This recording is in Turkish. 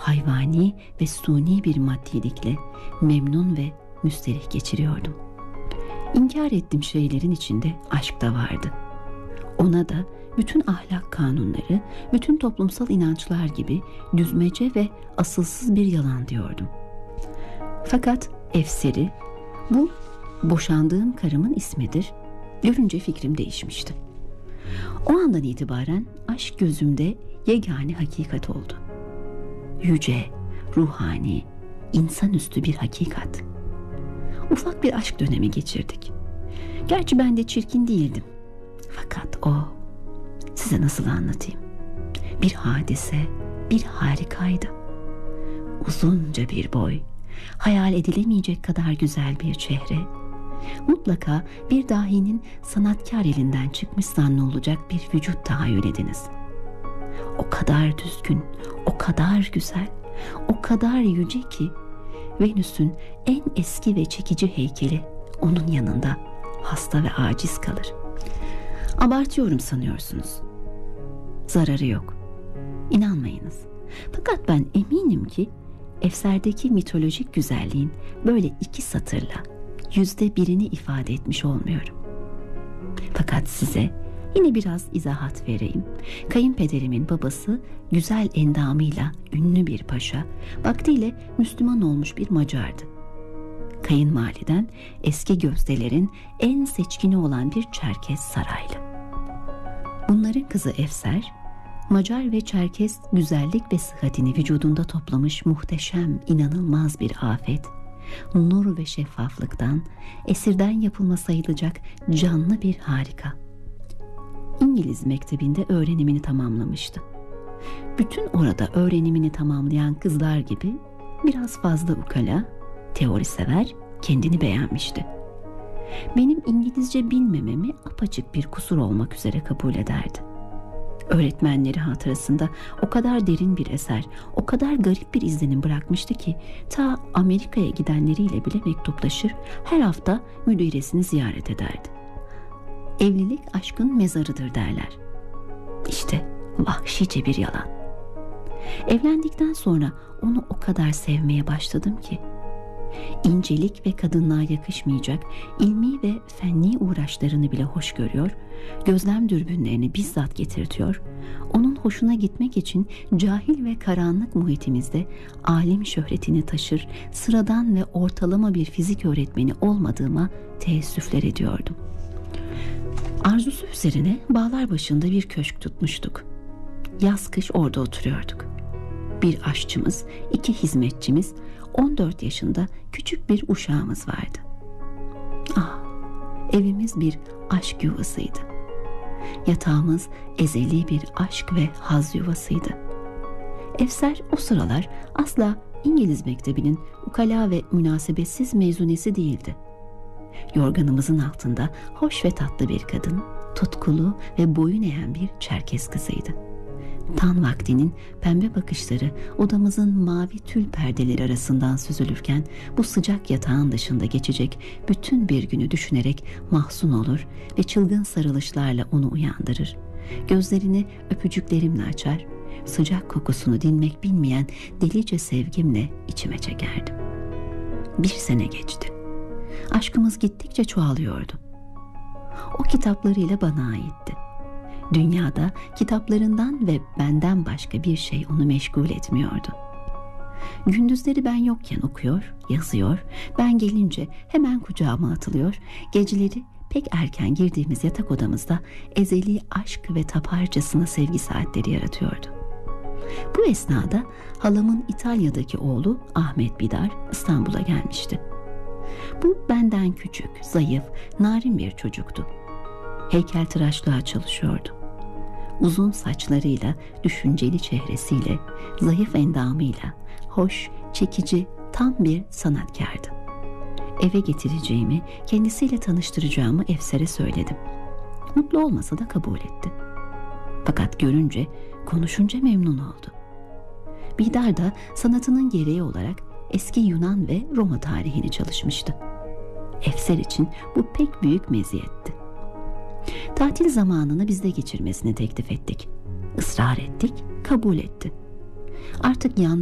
hayvani ve suni bir maddilikle memnun ve müsterih geçiriyordum. İnkar ettiğim şeylerin içinde aşk da vardı. Ona da bütün ahlak kanunları, bütün toplumsal inançlar gibi düzmece ve asılsız bir yalan diyordum. Fakat Efser'i, bu boşandığım karımın ismidir, görünce fikrim değişmişti. O andan itibaren aşk gözümde yegane hakikat oldu. Yüce, ruhani, insanüstü bir hakikat. Ufak bir aşk dönemi geçirdik. Gerçi ben de çirkin değildim. Fakat o, size nasıl anlatayım? Bir hadise, bir harikaydı. Uzunca bir boy, hayal edilemeyecek kadar güzel bir çehre, mutlaka bir dahinin sanatkar elinden çıkmış zannolacak bir vücut tahayyül ediniz. O kadar düzgün, o kadar güzel, o kadar yüce ki Venüs'ün en eski ve çekici heykeli onun yanında hasta ve aciz kalır. Abartıyorum sanıyorsunuz. Zararı yok. İnanmayınız. Fakat ben eminim ki Efser'deki mitolojik güzelliğin böyle 2 satırla %1'ini ifade etmiş olmuyorum. Fakat size yine biraz izahat vereyim. Kayınpederimin babası güzel endamıyla ünlü bir paşa, vaktiyle Müslüman olmuş bir Macardı. Kayınvaliden eski gözdelerin en seçkini olan bir Çerkez saraylı. Bunların kızı Efser, Macar ve Çerkez güzellik ve sıhhatini vücudunda toplamış muhteşem, inanılmaz bir afet, nur ve şeffaflıktan, esirden yapılma sayılacak canlı bir harika. İngiliz mektebinde öğrenimini tamamlamıştı. Bütün orada öğrenimini tamamlayan kızlar gibi biraz fazla ukala, teori sever, kendini beğenmişti. Benim İngilizce bilmememi apaçık bir kusur olmak üzere kabul ederdi. Öğretmenleri hatırasında o kadar derin bir eser, o kadar garip bir izlenim bırakmıştı ki ta Amerika'ya gidenleriyle bile mektuplaşır, her hafta müdiresini ziyaret ederdi. Evlilik aşkın mezarıdır derler. İşte vahşice bir yalan. Evlendikten sonra onu o kadar sevmeye başladım ki incelik ve kadınlığa yakışmayacak ilmi ve fenni uğraşlarını bile hoş görüyor, gözlem dürbünlerini bizzat getirtiyor, onun hoşuna gitmek için cahil ve karanlık muhitimizde alim şöhretini taşır, sıradan ve ortalama bir fizik öğretmeni olmadığıma teessüfler ediyordum. Arzusu üzerine Bağlarbaşı'nda bir köşk tutmuştuk. Yaz kış orada oturuyorduk. Bir aşçımız, 2 hizmetçimiz, 14 yaşında küçük bir uşağımız vardı. Ah, evimiz bir aşk yuvasıydı. Yatağımız ezeli bir aşk ve haz yuvasıydı. Efser o sıralar asla İngiliz mektebinin ukala ve münasebetsiz mezunesi değildi. Yorganımızın altında hoş ve tatlı bir kadın, tutkulu ve boyun eğen bir Çerkez kızıydı. Tan vaktinin pembe bakışları odamızın mavi tül perdeleri arasından süzülürken bu sıcak yatağın dışında geçecek bütün bir günü düşünerek mahzun olur ve çılgın sarılışlarla onu uyandırır. Gözlerini öpücüklerimle açar, sıcak kokusunu dinmek bilmeyen delice sevgimle içime çekerdim. 1 sene geçti. Aşkımız gittikçe çoğalıyordu. O kitaplarıyla bana aitti. Dünyada kitaplarından ve benden başka bir şey onu meşgul etmiyordu. Gündüzleri ben yokken okuyor, yazıyor, ben gelince hemen kucağıma atılıyor, geceleri pek erken girdiğimiz yatak odamızda ezeli aşk ve taparcasına sevgi saatleri yaratıyordu. Bu esnada halamın İtalya'daki oğlu Ahmet Bidar İstanbul'a gelmişti. Bu benden küçük, zayıf, narin bir çocuktu. Heykeltıraşlığa çalışıyordu. Uzun saçlarıyla, düşünceli çehresiyle, zayıf endamıyla, hoş, çekici, tam bir sanatkardı. Eve getireceğimi, kendisiyle tanıştıracağımı Efser'e söyledim. Mutlu olmasa da kabul etti. Fakat görünce, konuşunca memnun oldu. Bidar da sanatının gereği olarak eski Yunan ve Roma tarihini çalışmıştı. Efser için bu pek büyük meziyetti. Tatil zamanını bizde geçirmesini teklif ettik. Israr ettik, kabul etti. Artık yalnız